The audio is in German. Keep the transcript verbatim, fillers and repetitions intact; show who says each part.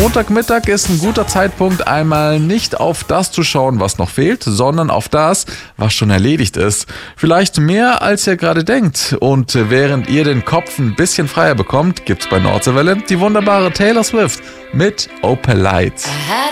Speaker 1: Montagmittag ist ein guter Zeitpunkt, einmal nicht auf das zu schauen, was noch fehlt, sondern auf das, was schon erledigt ist. Vielleicht mehr, als ihr gerade denkt. Und während ihr den Kopf ein bisschen freier bekommt, gibt's bei Nordseewelle die wunderbare Taylor Swift mit Opalite.